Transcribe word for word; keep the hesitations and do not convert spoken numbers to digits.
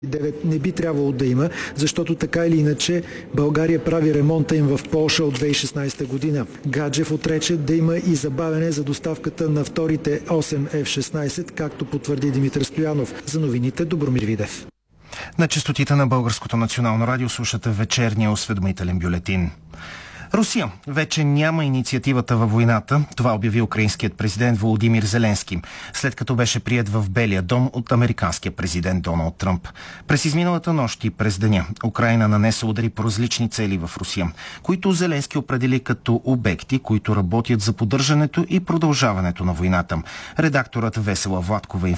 не би трябвало да има, защото така или иначе България прави ремонта им в Полша от две хиляди и шестнадесета година. Гаджев отрече да има и забавяне за доставката на вторите осем Еф шестнадесет, както потвърди Димитър Стоянов. За новините Добромир Видев. На честотите на Българското национално радио слушате вечерния осведомителен бюлетин. Русия вече няма инициативата във войната. Това обяви украинският президент Володимир Зеленски, след като беше приет в Белия дом от американския президент Доналд Тръмп. През изминалата нощ и през деня Украйна нанесе удари по различни цели в Русия, които Зеленски определи като обекти, които работят за поддържането и продължаването на войната. Редакторът Весела Владкова информира